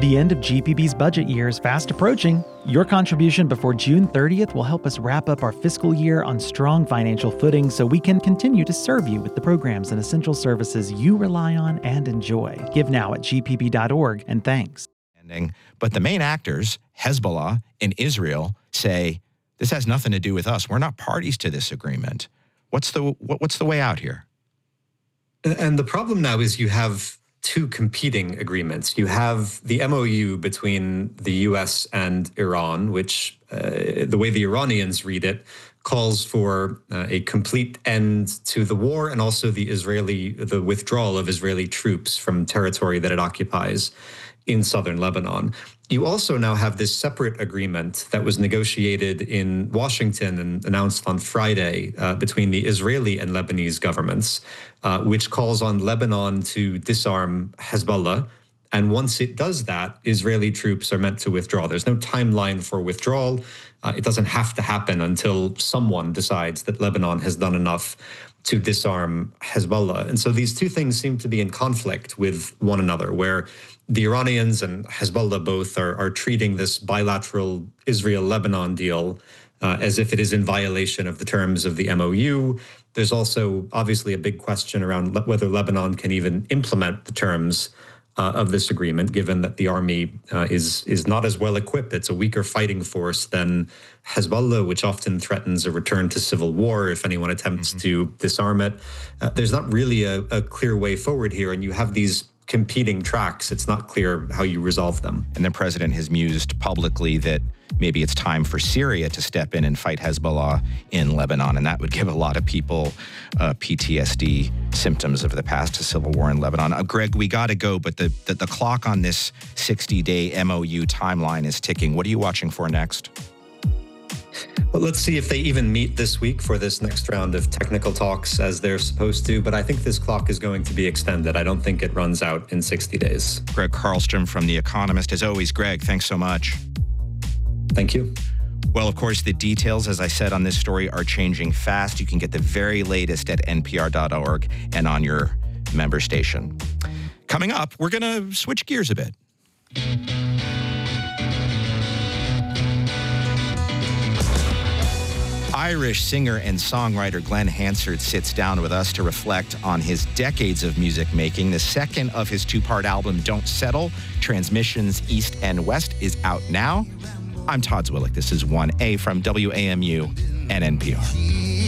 The end of GPB's budget year is fast approaching. Your contribution before June 30th will help us wrap up our fiscal year on strong financial footing so we can continue to serve you with the programs and essential services you rely on and enjoy. Give now at gpb.org, and thanks. But the main actors, Hezbollah and Israel, say, this has nothing to do with us. We're not parties to this agreement. What's the way out here? And the problem now is you have two competing agreements. You have the MOU between the U.S. and Iran, which, the way the Iranians read it, calls for a complete end to the war and also the withdrawal of Israeli troops from territory that it occupies in southern Lebanon. You also now have this separate agreement that was negotiated in Washington and announced on Friday between the Israeli and Lebanese governments, which calls on Lebanon to disarm Hezbollah. And once it does that, Israeli troops are meant to withdraw. There's no timeline for withdrawal. It doesn't have to happen until someone decides that Lebanon has done enough to disarm Hezbollah. And so these two things seem to be in conflict with one another, where the Iranians and Hezbollah both are treating this bilateral Israel-Lebanon deal as if it is in violation of the terms of the MOU. There's also obviously a big question around whether Lebanon can even implement the terms of this agreement, given that the army is not as well equipped. It's a weaker fighting force than Hezbollah, which often threatens a return to civil war if anyone attempts to disarm it. There's not really a clear way forward here, and you have these competing tracks. It's not clear how you resolve them. And the president has mused publicly that maybe it's time for Syria to step in and fight Hezbollah in Lebanon, and that would give a lot of people PTSD, symptoms of the past civil war in Lebanon. Greg, we got to go, but the clock on this 60-day MOU timeline is ticking. What are you watching for next? Well, let's see if they even meet this week for this next round of technical talks as they're supposed to. But I think this clock is going to be extended. I don't think it runs out in 60 days. Greg Carlstrom from The Economist. As always, Greg, thanks so much. Thank you. Well, of course, the details, as I said, on this story are changing fast. You can get the very latest at npr.org and on your member station. Coming up, we're going to switch gears a bit. Irish singer and songwriter Glenn Hansard sits down with us to reflect on his decades of music making. The second of his two-part album, Don't Settle, Transmissions East and West, is out now. I'm Todd Zwillich. This is 1A from WAMU and NPR.